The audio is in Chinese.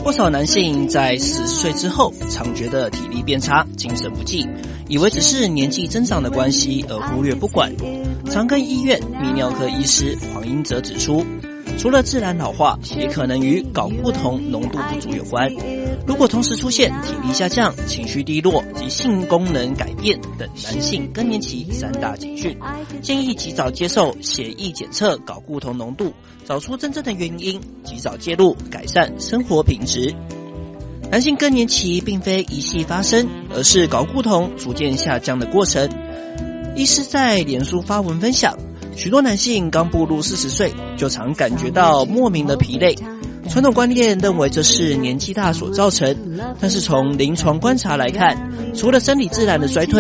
不少男性在40岁之后常觉得体力变差、精神不济，以为只是年纪增长的关系而忽略不管。长庚医院泌尿科医师黄英哲指出，除了自然老化，也可能与睾固酮浓度不足有关。如果同时出现体力下降、情绪低落及性功能改变等男性更年期3大警讯，建议及早接受血液检测睾固酮浓度，找出真正的原因，及早介入，改善生活品质。男性更年期并非一夕发生，而是睾固酮逐渐下降的过程。医师在脸书发文分享，许多男性刚步入40岁，就常感觉到莫名的疲累。传统观念认为这是年纪大所造成，但是从临床观察来看，除了生理自然的衰退，